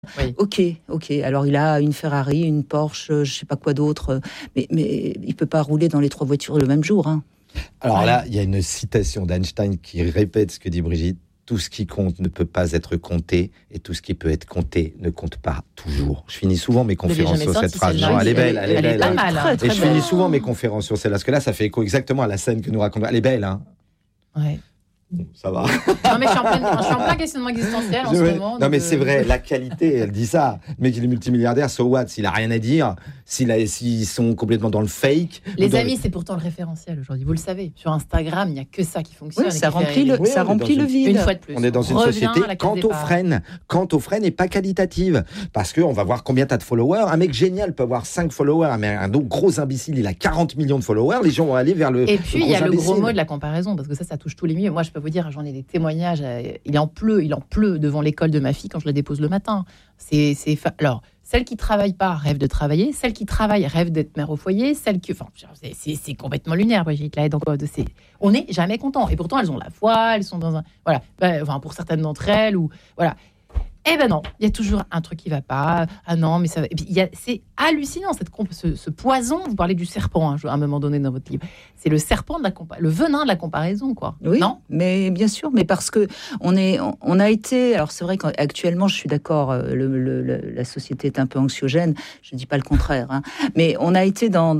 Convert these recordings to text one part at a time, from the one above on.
Oui. Ok. Alors il a une Ferrari, une Porsche, je sais pas quoi d'autre, mais il peut pas rouler dans les 3 voitures le même jour. Hein. Alors là, il y a une citation d'Einstein qui répète ce que dit Brigitte. Tout ce qui compte ne peut pas être compté, et tout ce qui peut être compté ne compte pas toujours. Je finis souvent mes conférences sur cette phrase. Non, elle est belle, elle est belle. Pas mal, hein. Et je finis souvent mes conférences sur celle-là, parce que là, ça fait écho exactement à la scène que nous racontons. Elle est belle, hein. Ouais. Bon, ça va. Non, mais je suis en plein questionnement existentiel en ce moment. Non, mais c'est vrai, la qualité, elle dit ça. Le mec, il est multimilliardaire, so what? S'il a rien à dire, s'ils sont complètement dans le fake. Les amis, c'est pourtant le référentiel aujourd'hui. Vous le savez, sur Instagram, il n'y a que ça qui fonctionne. Oui, ça remplit le vide. Une fois de plus. On est dans une société quant aux freine et pas qualitative. Parce qu'on va voir combien tu as de followers. Un mec génial peut avoir 5 followers, mais un autre gros imbécile, il a 40 millions de followers. Les gens vont aller vers le. Et puis, il y a le gros imbécile. mot de la comparaison, parce que ça touche tous les milieux. Moi, je peux vous dire, j'en ai des témoignages. Il en pleut devant l'école de ma fille quand je la dépose le matin. Alors, celle qui travaille pas rêve de travailler, celle qui travaille rêve d'être mère au foyer, c'est complètement lunaire, Brigitte. Là, donc, on n'est jamais content. Et pourtant, elles ont la foi, elles sont dans un, voilà. Pour certaines d'entre elles, ou voilà. Eh ben non, il y a toujours un truc qui va pas. Ah non, mais ça va. Et puis c'est hallucinant ce poison. Vous parlez du serpent à un moment donné dans votre livre. C'est le serpent le venin de la comparaison, quoi. Oui, non, mais bien sûr, mais parce que on a été. Alors c'est vrai qu'actuellement, je suis d'accord. La société est un peu anxiogène. Je dis pas le contraire, hein, mais on a été dans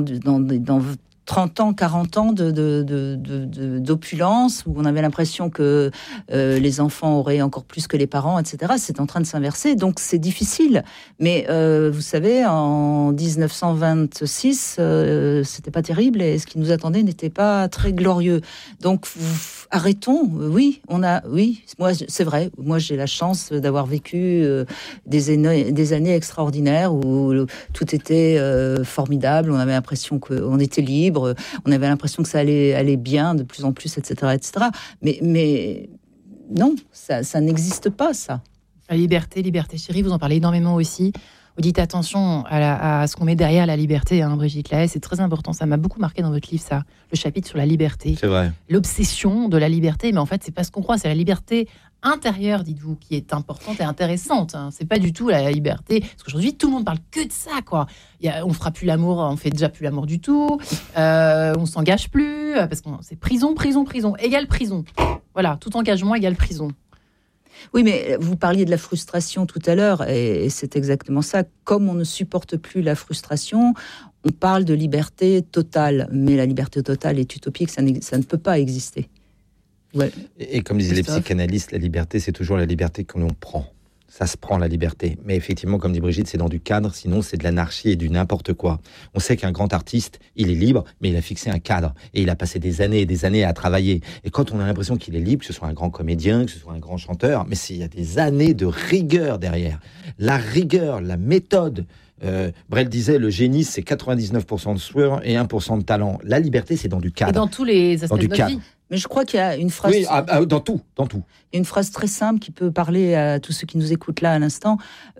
30 ans, 40 ans d'opulence, où on avait l'impression que les enfants auraient encore plus que les parents, etc. C'est en train de s'inverser, donc c'est difficile. Mais vous savez, en 1926, c'était pas terrible, et ce qui nous attendait n'était pas très glorieux. Donc arrêtons. Oui, moi c'est vrai. Moi j'ai la chance d'avoir vécu des années extraordinaires où tout était formidable. On avait l'impression qu'on était libre. On avait l'impression que ça allait bien de plus en plus, etc. Mais non, ça n'existe pas, ça. La liberté chérie, vous en parlez énormément aussi. Vous dites attention à ce qu'on met derrière la liberté, hein, Brigitte Lahaie, c'est très important. Ça m'a beaucoup marqué dans votre livre, ça, le chapitre sur la liberté. C'est vrai. L'obsession de la liberté, mais en fait, c'est pas ce qu'on croit, c'est la liberté intérieure, dites-vous, qui est importante et intéressante. Hein. C'est pas du tout la liberté, parce qu'aujourd'hui, tout le monde parle que de ça, quoi. On fera plus l'amour, on fait déjà plus l'amour du tout, on s'engage plus, parce que c'est prison, égale prison. Voilà, tout engagement égale prison. Oui, mais vous parliez de la frustration tout à l'heure, et c'est exactement ça. Comme on ne supporte plus la frustration, on parle de liberté totale. Mais la liberté totale est utopique, ça ne peut pas exister. Ouais. Et comme disaient les psychanalystes, la liberté, c'est toujours la liberté que l'on prend. Ça se prend, la liberté. Mais effectivement, comme dit Brigitte, c'est dans du cadre, sinon c'est de l'anarchie et du n'importe quoi. On sait qu'un grand artiste, il est libre, mais il a fixé un cadre. Et il a passé des années et des années à travailler. Et quand on a l'impression qu'il est libre, que ce soit un grand comédien, que ce soit un grand chanteur, mais il y a des années de rigueur derrière. La rigueur, la méthode. Brel disait, le génie, c'est 99% de sueur et 1% de talent. La liberté, c'est dans du cadre. Et dans tous les aspects de notre vie. Mais je crois qu'il y a une phrase... Oui, dans tout. Il y a une phrase très simple qui peut parler à tous ceux qui nous écoutent là à l'instant.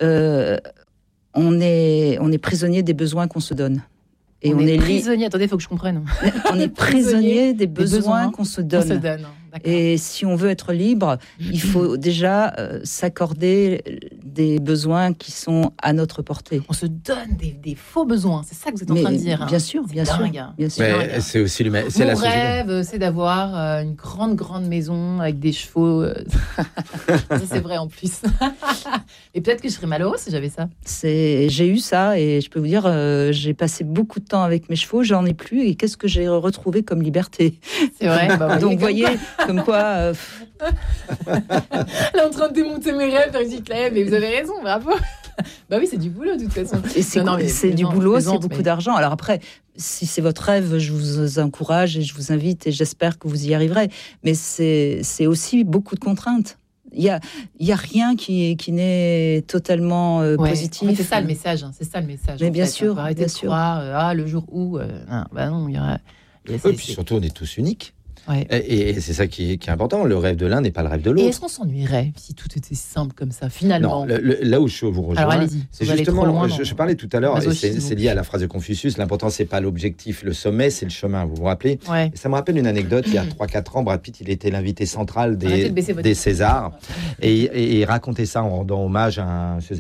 On est prisonnier des besoins qu'on se donne. Et on est prisonnier... Attendez, il faut que je comprenne. On est prisonnier des besoins qu'on se donne. Et si on veut être libre, il faut déjà s'accorder des besoins qui sont à notre portée. On se donne des faux besoins, c'est ça que vous êtes en train de dire. Bien sûr, bien sûr. Mais c'est aussi Mon rêve, c'est d'avoir une grande maison avec des chevaux. Ça, c'est vrai en plus. Et peut-être que je serais malheureuse si j'avais ça. J'ai eu ça et je peux vous dire, j'ai passé beaucoup de temps avec mes chevaux, j'en ai plus. Et qu'est-ce que j'ai retrouvé comme liberté? C'est vrai. Donc, vous voyez, comme quoi... Elle est en train de démonter mes rêves, Brigitte Lahaie, mais vous avez raison, bravo. Bah oui, c'est du boulot de toute façon. Et c'est du boulot, c'est beaucoup d'argent. Alors après, si c'est votre rêve, je vous encourage et je vous invite et j'espère que vous y arriverez. Mais c'est aussi beaucoup de contraintes. Il y a rien qui n'est totalement positif. En fait, c'est ça le message. C'est ça le message. Mais bien sûr, arrêtez de croire. Le jour où, non, il y aura. Et puis surtout, on est tous uniques. Ouais. Et c'est ça qui est important. Le rêve de l'un n'est pas le rêve de Et l'autre. est-ce qu'on s'ennuierait si tout était simple comme ça, finalement? Non, là où je vous rejoins, Alors, allez-y, c'est vous allez justement, trop loin je parlais tout à l'heure, et masochisme. c'est lié à la phrase de Confucius, l'important c'est pas l'objectif, le sommet, c'est le chemin, vous vous rappelez? Ouais. Et ça me rappelle une anecdote, il y a 3-4 ans, Brad Pitt, il était l'invité central Arrêtez de baisser votre des Césars, et il racontait ça en rendant hommage à un